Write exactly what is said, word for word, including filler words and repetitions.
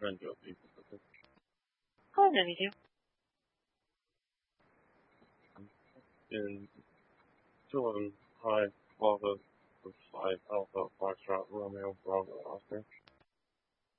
range of people. Go ahead, Annie. In children high father